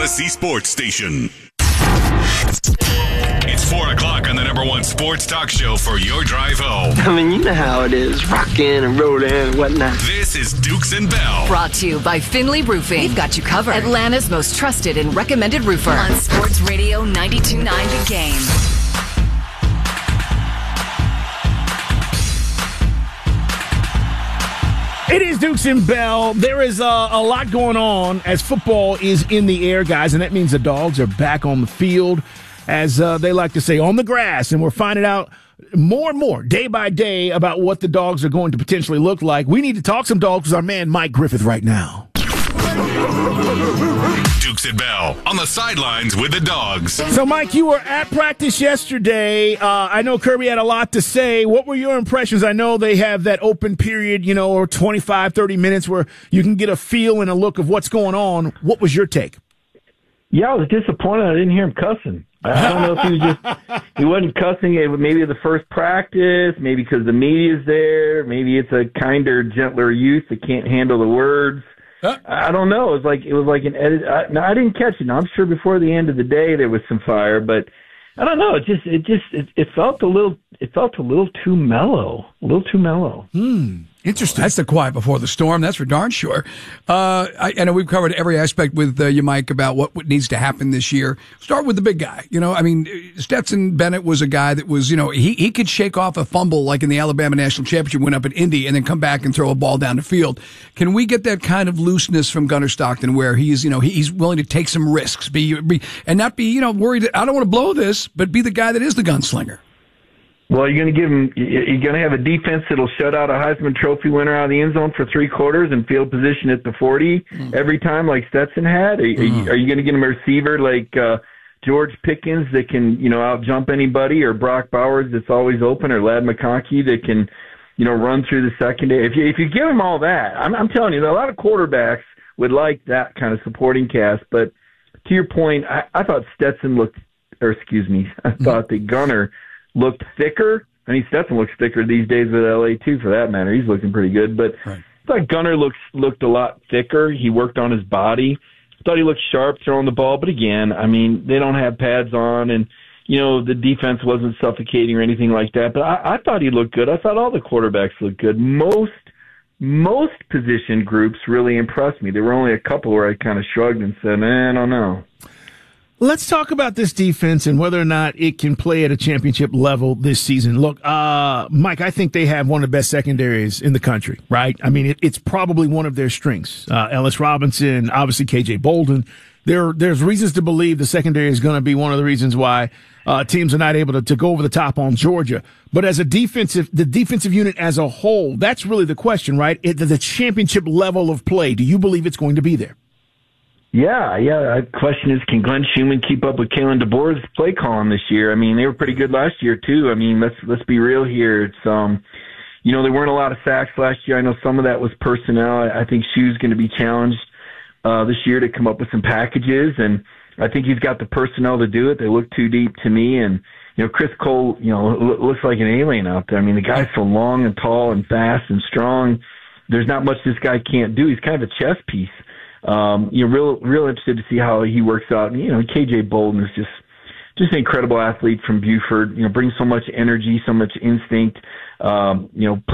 Odyssey Sports Station. It's 4 o'clock on the number one sports talk show for your drive home. I mean, you know how it is, rocking and rolling and whatnot. This is Dukes and Bell. Brought to you by Finley Roofing. We've got you covered. Atlanta's most trusted and recommended roofer. On Sports Radio 92.9 The Game. It is Dukes and Bell. There is a lot going on as football is in the air, guys, and that means the Dogs are back on the field, as they like to say, on the grass, and we're finding out more and more, day by day, about what the Dogs are going to potentially look like. We need to talk some Dogs with our man Mike Griffith right now. Dukes and Bell on the sidelines with the Dogs. So, Mike, you were at practice yesterday. I know Kirby had a lot to say. What were your impressions? I know they have that open period, or 25, 30 minutes where you can get a feel and a look of what's going on. What was your take? Yeah, I was disappointed I didn't hear him cussing. I don't know if he wasn't cussing it maybe the first practice, maybe because the media's there, maybe it's a kinder, gentler youth that can't handle the words. I don't know. It was like an edit. I didn't catch it. Now, I'm sure before the end of the day there was some fire, but I don't know. It felt a little too mellow. A little too mellow. Interesting. That's the quiet before the storm. That's for darn sure. I know we've covered every aspect with you, Mike, about what needs to happen this year. Start with the big guy. Stetson Bennett was a guy that was, he could shake off a fumble like in the Alabama National Championship, went up at Indy, and then come back and throw a ball down the field. Can we get that kind of looseness from Gunnar Stockton where he's willing to take some risks, and not be, worried that I don't want to blow this, but be the guy that is the gunslinger? Well, you're going to have a defense that'll shut out a Heisman Trophy winner out of the end zone for 3 quarters and field position at the 40 every time like Stetson had? Are you going to get him a receiver like George Pickens that can, out-jump anybody, or Brock Bowers that's always open, or Ladd McConkey that can, run through the secondary? If you give him all that, I'm telling you, a lot of quarterbacks would like that kind of supporting cast. But to your point, I thought I thought that Gunnar looked thicker. I mean, Stetson looks thicker these days with LA too, for that matter. He's looking pretty good, but right. I thought Gunnar looked a lot thicker. He worked on his body. I thought he looked sharp throwing the ball, but again, I mean, they don't have pads on, and the defense wasn't suffocating or anything like that. But I thought he looked good. I thought all the quarterbacks looked good. Most position groups really impressed me. There were only a couple where I kind of shrugged and said, I don't know. Let's talk about this defense and whether or not it can play at a championship level this season. Look, Mike, I think they have one of the best secondaries in the country, right? I mean, it's probably one of their strengths. Ellis Robinson, obviously KJ Bolden. There's reasons to believe the secondary is going to be one of the reasons why teams are not able to go over the top on Georgia. But as the defensive unit as a whole, that's really the question, right? The championship level of play, do you believe it's going to be there? Yeah. The question is, can Glenn Schumann keep up with Kalen DeBoer's play calling this year? I mean, they were pretty good last year too. I mean, let's be real here. It's there weren't a lot of sacks last year. I know some of that was personnel. I think Schu's going to be challenged this year to come up with some packages, and I think he's got the personnel to do it. They look too deep to me, and Chris Cole, looks like an alien out there. I mean, the guy's so long and tall and fast and strong. There's not much this guy can't do. He's kind of a chess piece. Real interested to see how he works out. KJ Bolden is just an incredible athlete from Buford. Brings so much energy, so much instinct.